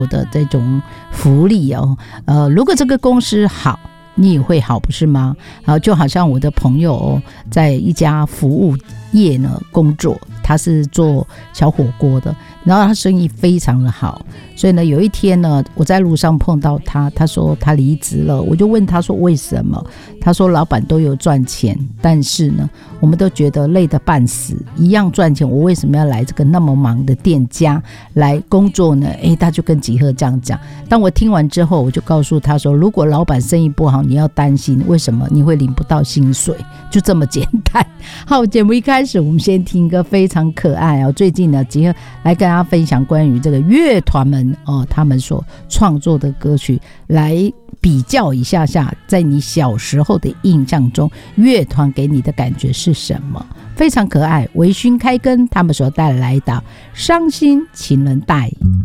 的这种福利哦。如果这个公司好，你也会好，不是吗？就好像我的朋友在一家服务业呢工作，他是做小火锅的，然后他生意非常的好，所以呢有一天呢我在路上碰到他，他说他离职了，我就问他说为什么？他说老板都有赚钱，但是呢我们都觉得累得半死，一样赚钱，我为什么要来这个那么忙的店家来工作呢？他就跟吉赫这样讲。当我听完之后，我就告诉他说，如果老板生意不好，你要担心，为什么？你会领不到薪水，就这么简单。好，节目一开始我们先听一个非常可爱最近呢吉赫来跟大家分享关于这个乐团们他们所创作的歌曲，来比较一下下在你小时候的印象中乐团给你的感觉是什么。非常可爱，微醺开根他们所带来的伤心情人带。